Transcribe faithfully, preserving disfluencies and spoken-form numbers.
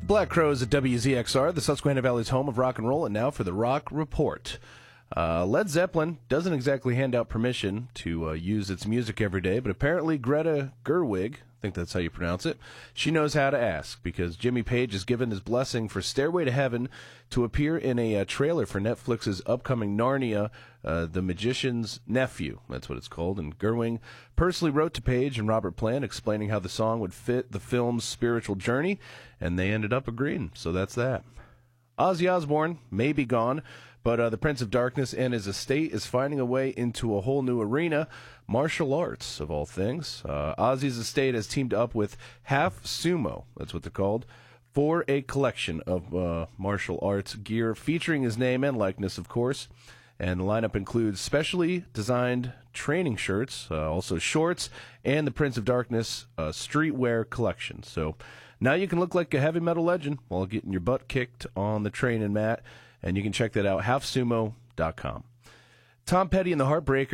Black Crowes at W Z X R, the Susquehanna Valley's home of rock and roll, and now for the Rock Report. Uh, Led Zeppelin doesn't exactly hand out permission to uh, use its music every day, but apparently Greta Gerwig, I think that's how you pronounce it, she knows how to ask, because Jimmy Page has given his blessing for Stairway to Heaven to appear in a uh, trailer for Netflix's upcoming Narnia, uh, The Magician's Nephew. That's what it's called. And Gerwig personally wrote to Page and Robert Plant explaining how the song would fit the film's spiritual journey, and they ended up agreeing. So that's that. Ozzy Osbourne may be gone, but uh, the Prince of Darkness and his estate is finding a way into a whole new arena, martial arts, of all things. Uh, Ozzy's estate has teamed up with Half Sumo, that's what they're called, for a collection of uh, martial arts gear featuring his name and likeness, of course. And the lineup includes specially designed training shirts, uh, also shorts, and the Prince of Darkness uh, streetwear collection. So now you can look like a heavy metal legend while getting your butt kicked on the training mat. And you can check that out, half sumo dot com. Tom Petty and the Heartbreakers